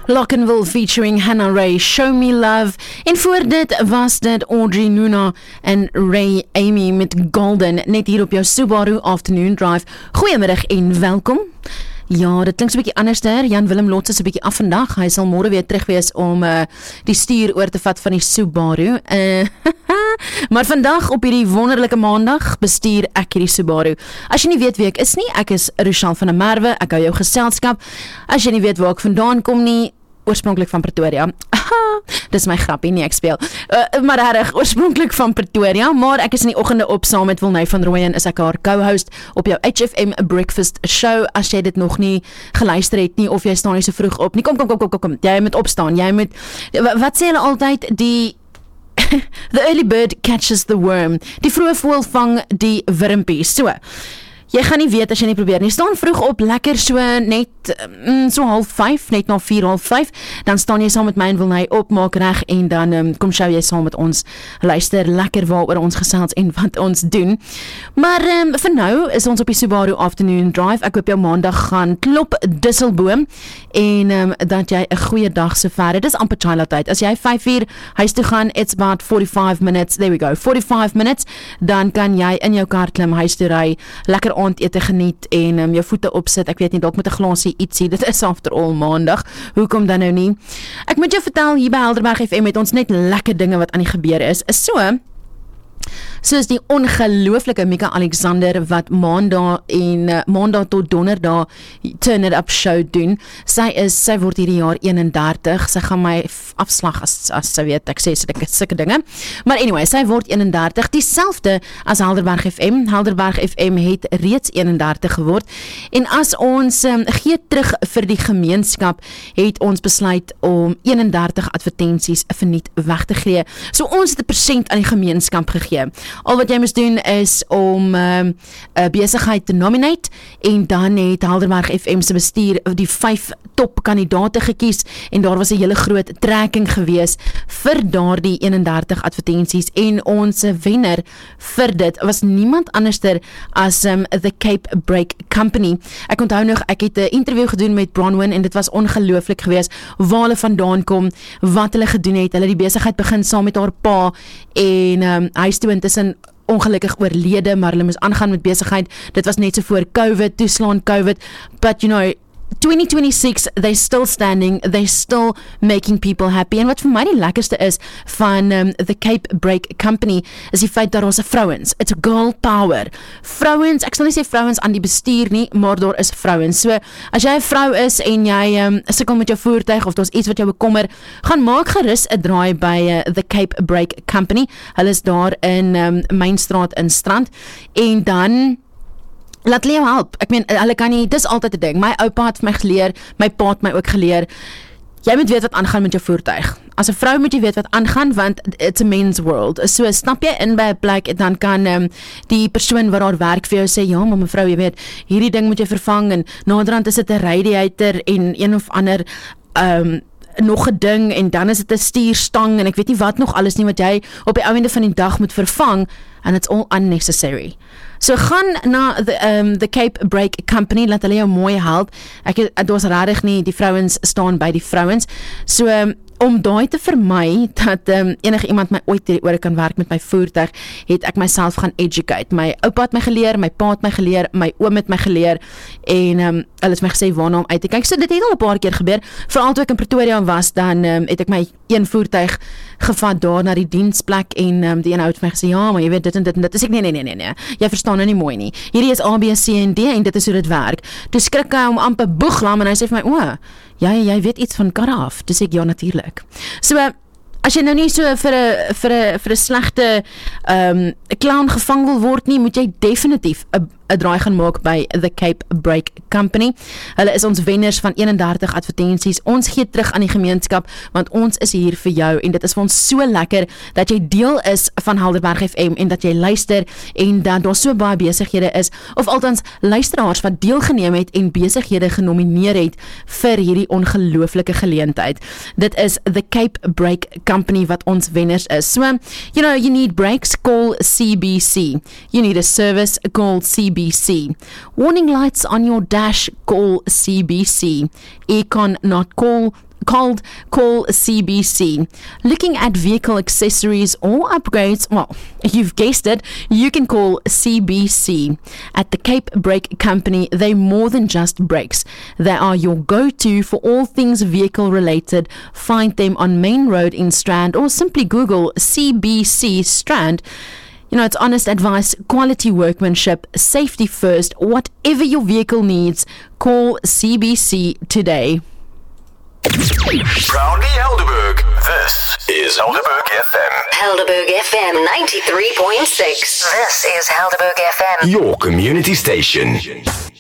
Lockenville featuring Hannah Ray, Show Me Love. En voor dit was dit Audrey Nuna en Ray Amy met Golden, net hier op jou Subaru Afternoon Drive. Goeiemiddag en welkom. Ja, dit klink so 'n bietjie anderster. Jan Willem Lots is 'n bietjie af vandag. Hy sal môre weer terug wees om die stuur oor te vat van die Subaru. Maar vandag op hierdie wonderlike maandag bestuur ek hierdie Subaru. As jy nie weet wie ek is nie, ek is Rochelle van der Merwe. Ek hou jou geselskap. As jy nie weet waar ek vandaan kom nie, oorspronklik van Pretoria. Dis my grappie, nie ek speel. Maar reg, oorspronklik van Pretoria, maar ek is in die oggende op saam met Wilney van Rooyen, is ek haar co-host op jou HFM Breakfast Show. As jy dit nog nie geluister het nie, of jy staan nie so vroeg op nie, kom. Jy moet opstaan, jy moet, wat sê hulle altyd, the early bird catches the worm. Die vroeë voël vang die wurmpie. So, jy gaan nie weet as jy nie probeer nie. Staan vroeg op, lekker so net so 4:30, net na 4:30, dan staan jy saam met my en wil hy opmaak reg en dan kom show jy saam met ons, luister lekker waaroor ons gesels en wat ons doen. Maar vir nou is ons op die Subaru Afternoon Drive. Ek hoop jou maandag gaan klop disselboom en dat jy 'n goeie dag sover. Dit is amper Chila tyd. As jy 5:00 huis toe gaan, it's about 45 minutes. There we go. 45 minutes, dan kan jy in jou kar klim, huis toe ry, lekker aandete geniet en jou voete opsit. Ek weet nie, dalk met 'n glasie ietsie. Dit is after all maandag. Hoekom dan nou nie? Ek moet jou vertel, hier by Helderberg FM het ons net lekker dinge wat aan die gebeur is. Soos die ongelooflike Mika Alexander wat maandag tot donderdag Turn It Up show doen. Sy word hierdie jaar 31. Sy gaan my afslag as sy weet, ek sê sulke dinge. Maar anyway, sy word 31, dieselfde as Helderberg FM. Helderberg FM het reeds 31 geword. En as ons gee terug vir die gemeenskap, het ons besluit om 31 advertensies verniet weg te gee. So ons het 1% aan die gemeenskap gegee. Al wat jy moet doen is om 'n besigheid te nominate en dan het Helderberg FM se bestuur die 5 top kandidaate gekies en daar was 'n hele groot trekking gewees vir daardie 31 advertensies en ons wenner vir dit was niemand anderster as the Cape Break Company. Ek onthou nog, ek het 'n interview gedoen met Bronwyn en dit was ongelooflik geweest waar hulle vandaan kom, wat hulle gedoen het. Hulle die besigheid begin saam met haar pa en hy is toe intussen ongelukkig oorlede, maar hulle moes aangaan met besigheid. Dit was net so voor COVID, toeslaan COVID, but you know, 2026, they're still standing, they're still making people happy. En wat vir my die lekkerste is van the Cape Break Company, is die feit dat ons vrouens, it's girl power. Vrouens, ek sal nie sê vrouens aan die bestuur nie, maar daar is vrouens. So, as jy 'n vrou is en jy sukkel met jou voertuig, of daar's iets wat jou bekommer, gaan maak gerus 'n draai by the Cape Break Company. Hulle is daar in Mainstraat in Strand, en dan laat hulle jou help. Ek meen, hulle kan nie, dis altyd 'n ding. My oupa het my geleer, my pa het my ook geleer. Jy moet weet wat aangaan met jou voertuig. As 'n vrou moet jy weet wat aangaan, want it's a men's world. So stap jy in by 'n plek, dan kan die persoon wat daar werk vir jou sê, ja, maar mevrou, jy weet, hierdie ding moet jy vervang, en naderhand is dit 'n radiator en een of ander nog 'n ding, en dan is dit 'n stuurstang, en ek weet nie wat nog alles nie, wat jy op die einde van die dag moet vervang, and it's all unnecessary. So gaan na the Cape Break Company, laat hulle jou mooi help. Dit was regtig nie, die vrouens staan by die vrouens. So om daai te vermy dat enige iemand my ooit hierdie oor kan werk met my voertuig, het ek myself gaan educate. My oupa het my geleer, my pa het my geleer, my oom het my geleer, en hulle het my gesê waarna om uit te kyk. So dit het al 'n paar keer gebeur, veral toe ek in Pretoria was, dan het ek my een voertuig gevat daar na die diensplek, en die een ou het my gesê, ja, maar jy weet dit en dit en dit. Dis ek, nee, jy verstaan nou nie mooi nie. Hierdie is A, B, C en D, en dit is hoe dit werk. Toe skrik hy om amper boeglam, en hy sê vir my, jy weet iets van karre af. Dis ek, ja, natuurlik. So, as jy nou nie so vir 'n slegte clown gevang wil word nie, moet jy definitief 'n draai gaan maak by the Cape Break Company. Hulle is ons wenners van 31 advertensies. Ons gee terug aan die gemeenskap, want ons is hier vir jou, en dit is vir ons so lekker dat jy deel is van Helderberg FM en dat jy luister, en dat daar so baie besighede is, of althans luisteraars wat deelgeneem het en besighede genomineer het vir hierdie ongelooflike geleentheid. Dit is the Cape Break Company wat ons wenners is. So, you know, you need brakes, call CBC. You need a service, call CBC. Warning lights on your dash, call CBC. Aircon not call call CBC. Looking at vehicle accessories or upgrades, well, you've guessed it, you can call CBC. At the Cape Brake Company, they're more than just brakes. They are your go-to for all things vehicle related. Find them on Main Road in Strand or simply Google CBC Strand. You know, it's honest advice, quality workmanship, safety first. Whatever your vehicle needs, call CBC today. Proudly Helderberg. This is Helderberg FM. Helderberg FM 93.6. This is Helderberg FM. Your community station.